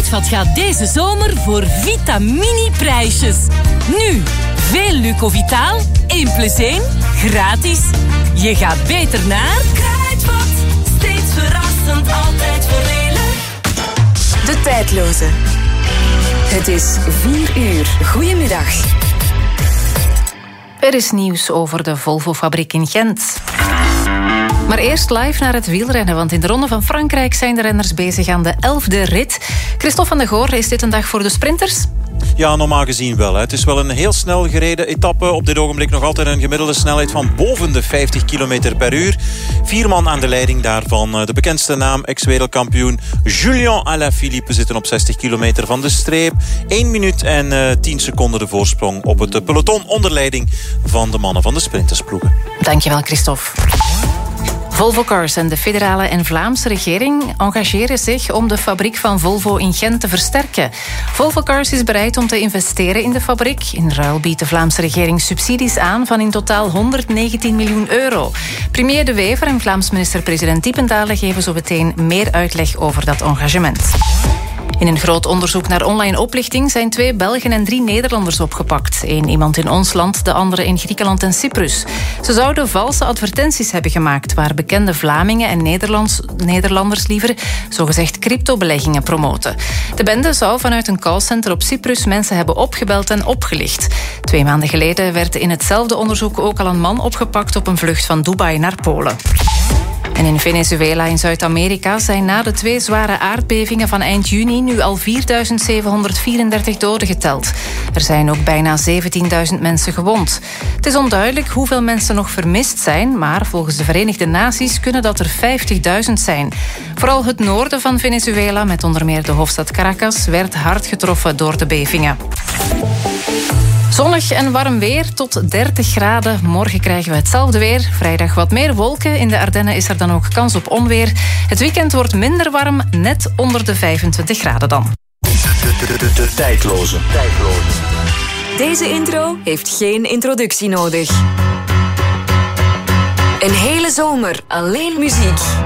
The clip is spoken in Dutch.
Kruidvat gaat deze zomer voor Vitamini-prijsjes. Nu, veel Lucovitaal, 1 + 1, gratis. Je gaat beter naar Kruidvat. Steeds verrassend, altijd voordelig. De tijdloze. Het is 4 uur. Goedemiddag. Er is nieuws over de Volvo-fabriek in Gent. Maar eerst live naar het wielrennen, want in de Ronde van Frankrijk zijn de renners bezig aan de 11e rit. Christophe van de Goor, is dit een dag voor de sprinters? Ja, normaal gezien wel. Het is wel een heel snel gereden etappe. Op dit ogenblik nog altijd een gemiddelde snelheid van boven de 50 km per uur. 4 man aan de leiding daarvan. De bekendste naam, ex-wereldkampioen Julien Alaphilippe, zitten op 60 kilometer van de streep. 1 minuut en 10 seconden de voorsprong op het peloton onder leiding van de mannen van de sprintersploegen. Dankjewel, Christophe. Volvo Cars en de federale en Vlaamse regering engageren zich om de fabriek van Volvo in Gent te versterken. Volvo Cars is bereid om te investeren in de fabriek. In ruil biedt de Vlaamse regering subsidies aan van in totaal 119 miljoen euro. Premier De Wever en Vlaams minister-president Diependalen geven zo meteen meer uitleg over dat engagement. In een groot onderzoek naar online oplichting zijn 2 Belgen en 3 Nederlanders opgepakt. 1 iemand in ons land, de andere in Griekenland en Cyprus. Ze zouden valse advertenties hebben gemaakt waar bekende Vlamingen en Nederlanders liever zogezegd cryptobeleggingen promoten. De bende zou vanuit een callcenter op Cyprus mensen hebben opgebeld en opgelicht. 2 maanden geleden werd in hetzelfde onderzoek ook al een man opgepakt op een vlucht van Dubai naar Polen. En in Venezuela in Zuid-Amerika zijn na de 2 zware aardbevingen van eind juni nu al 4.734 doden geteld. Er zijn ook bijna 17.000 mensen gewond. Het is onduidelijk hoeveel mensen nog vermist zijn, maar volgens de Verenigde Naties kunnen dat er 50.000 zijn. Vooral het noorden van Venezuela, met onder meer de hoofdstad Caracas, werd hard getroffen door de bevingen. Zonnig en warm weer tot 30 graden. Morgen krijgen we hetzelfde weer. Vrijdag wat meer wolken. In de Ardennen is er dan ook kans op onweer. Het weekend wordt minder warm, net onder de 25 graden dan. De tijdloze. Deze intro heeft geen introductie nodig. Een hele zomer alleen muziek.